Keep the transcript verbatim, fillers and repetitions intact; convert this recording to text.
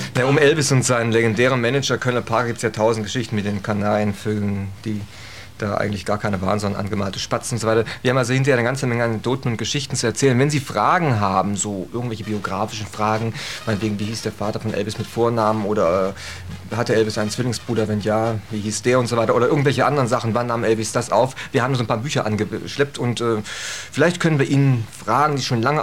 Ja, um Elvis und seinen legendären Manager Colonel Parker gibt es ja tausend Geschichten mit den Kanarienvögeln, die da eigentlich gar keine waren, sondern angemalte Spatzen und so weiter. Wir haben also hinterher eine ganze Menge Anekdoten und Geschichten zu erzählen. Wenn Sie Fragen haben, so irgendwelche biografischen Fragen, meinetwegen, wie hieß der Vater von Elvis mit Vornamen oder äh, hatte Elvis einen Zwillingsbruder, wenn ja, wie hieß der und so weiter oder irgendwelche anderen Sachen, wann nahm Elvis das auf? Wir haben so ein paar Bücher angeschleppt und äh, vielleicht können wir Ihnen Fragen, die schon lange